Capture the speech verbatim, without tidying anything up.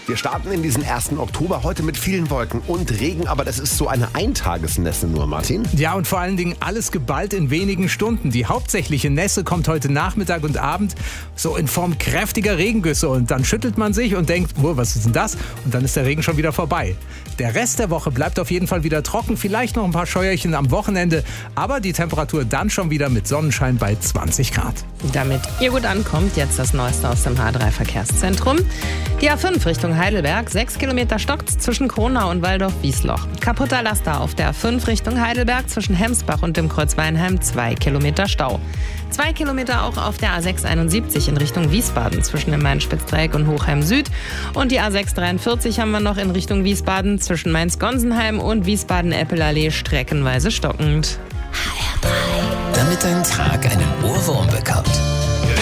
Wir starten in diesen ersten Oktober heute mit vielen Wolken und Regen, aber das ist so eine Eintagesnässe nur, Martin. Ja, und vor allen Dingen alles geballt in wenigen Stunden. Die hauptsächliche Nässe kommt heute Nachmittag und Abend so in Form kräftiger Regengüsse und dann schüttelt man sich und denkt, oh, was ist denn das? Und dann ist der Regen schon wieder vorbei. Der Rest der Woche bleibt auf jeden Fall wieder trocken, vielleicht noch ein paar Scheuerchen am Wochenende, aber die Temperatur dann schon wieder mit Sonnenschein bei zwanzig Grad. Damit ihr gut ankommt, jetzt das Neueste aus dem H drei Verkehrszentrum. Die A fünf Richtung Heidelberg, sechs Kilometer stockt zwischen Kronau und Waldorf-Wiesloch. Kaputter Laster auf der A fünf Richtung Heidelberg zwischen Hemsbach und dem Kreuz Weinheim, zwei Kilometer Stau. Zwei Kilometer auch auf der A sechs einundsiebzig in Richtung Wiesbaden zwischen dem Main-Spitz-Dreieck und Hochheim Süd. Und die A sechs dreiundvierzig haben wir noch in Richtung Wiesbaden zwischen Mainz-Gonsenheim und Wiesbaden-Eppelallee streckenweise stockend. H R drei. Damit dein Tag einen Ohrwurm bekommt.